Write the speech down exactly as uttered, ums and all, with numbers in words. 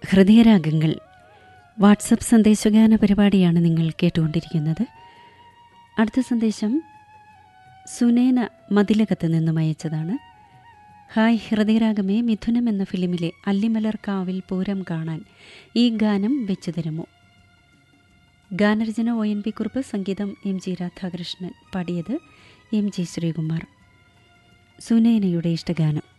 ഹൃദയരാഗങ്ങൾ WhatsApp സന്ദേശഗാന പരിപാടിയാണ് നിങ്ങൾ കേട്ടുകൊണ്ടിരിക്കുന്നത്. അടുത്ത സന്ദേശം സുനേന മതിലകത്ത് നിന്നും അയച്ചതാണ്. ഹായ് ഹൃദയരാഗമേ, മിഥുനം എന്ന ഫിലിമിലെ അല്ലിമലർ കാവിൽ പൂരം കാണാൻ ഈ ഗാനം വെച്ചു തരുമോ? ഗാനരചന ഒ എൻ പി കുറുപ്പ്, സംഗീതം എം ജി രാധാകൃഷ്ണൻ, പാടിയത് എം ജി ശ്രീകുമാർ. സുനേനയുടെ ഇഷ്ടഗാനം.